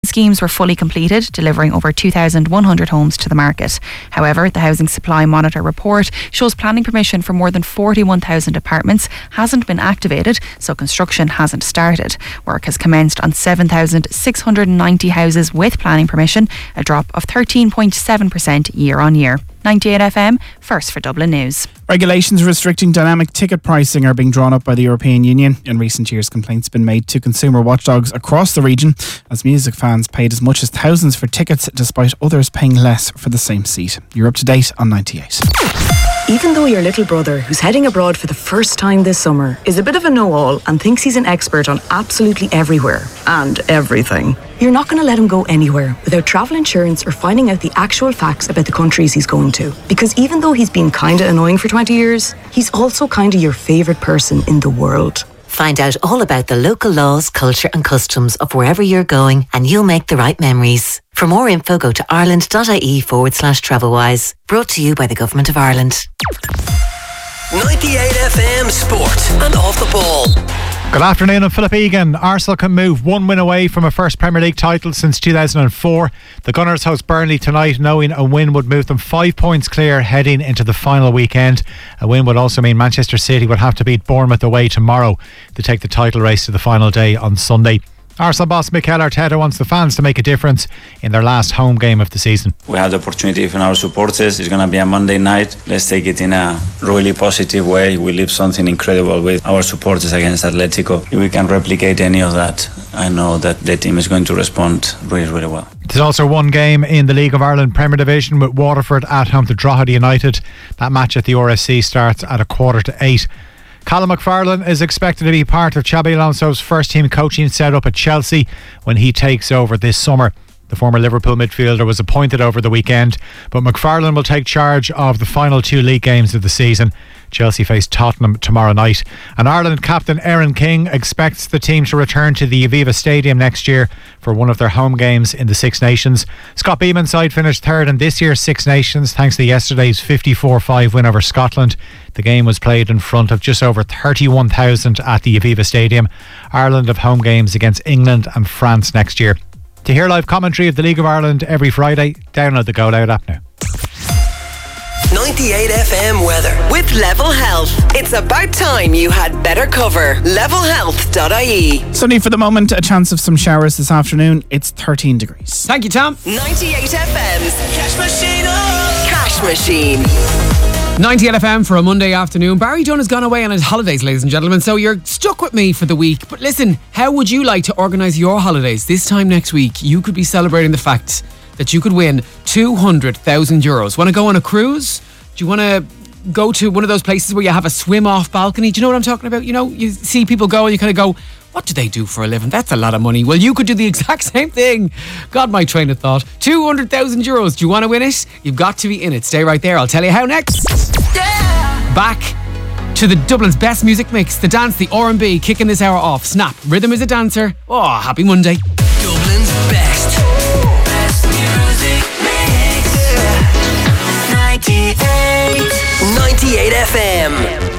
schemes were fully completed, delivering over 2,100 homes to the market. However, the Housing Supply Monitor report shows planning permission for more than 41,000 apartments hasn't been activated, so construction hasn't started. Work has commenced on 7,690 houses with planning permission, a drop of 13.7% year on year. 98 FM, first for Dublin News. Regulations restricting dynamic ticket pricing are being drawn up by the European Union. In recent years, complaints have been made to consumer watchdogs across the region as music fans paid as much as thousands for tickets despite others paying less for the same seat. You're up to date on 98. Even though your little brother, who's heading abroad for the first time this summer, is a bit of a know-all and thinks he's an expert on absolutely everywhere and everything, you're not going to let him go anywhere without travel insurance or finding out the actual facts about the countries he's going to. Because even though he's been kinda annoying for 20 years, he's also kinda your favourite person in the world. Find out all about the local laws, culture and customs of wherever you're going and you'll make the right memories. For more info, go to ireland.ie/travelwise. Brought to you by the Government of Ireland. 98 FM Sport and Off the Ball. Good afternoon, I'm Philip Egan. Arsenal can move one win away from a first Premier League title since 2004. The Gunners host Burnley tonight, knowing a win would move them 5 points clear heading into the final weekend. A win would also mean Manchester City would have to beat Bournemouth away tomorrow to take the title race to the final day on Sunday. Arsenal boss Mikel Arteta wants the fans to make a difference in their last home game of the season. We have the opportunity from our supporters. It's going to be a Monday night. Let's take it in a really positive way. We leave something incredible with our supporters against Atletico. If we can replicate any of that, I know that the team is going to respond really, really well. There's also one game in the League of Ireland Premier Division with Waterford at home to Drogheda United. That match at the RSC starts at 7:15. Callum McFarlane is expected to be part of Xabi Alonso's first team coaching setup at Chelsea when he takes over this summer. The former Liverpool midfielder was appointed over the weekend, but McFarlane will take charge of the final 2 league games of the season. Chelsea face Tottenham tomorrow night. And Ireland captain Aaron King expects the team to return to the Aviva Stadium next year for one of their home games in the Six Nations. Scott Beeman's side finished third in this year's Six Nations thanks to yesterday's 54-5 win over Scotland. The game was played in front of just over 31,000 at the Aviva Stadium. Ireland have home games against England and France next year. To hear live commentary of the League of Ireland every Friday, download the Go Loud app now. 98 FM weather with Level Health. It's about time you had better cover. Levelhealth.ie. Sunny for the moment, a chance of some showers this afternoon. It's 13 degrees. Thank you, Tom. 98 FM's Cash Machine. Cash Machine. 98 FM for a Monday afternoon. Barry Dunn has gone away on his holidays, ladies and gentlemen, so you're stuck with me for the week. But listen, how would you like to organise your holidays? This time next week, you could be celebrating the fact that you could win €200,000. Want to go on a cruise? Do you want to go to one of those places where you have a swim off balcony? Do you know what I'm talking about? You know, you see people go and you kind of go, what do they do for a living? That's a lot of money. Well, you could do the exact same thing. God, my train of thought. €200,000. Do you want to win it? You've got to be in it. Stay right there. I'll tell you how next. Yeah. Back to the Dublin's best music mix. The dance, the R&B, kicking this hour off. Snap. Rhythm is a dancer. Oh, happy Monday. Dublin's best music mix. 98 FM.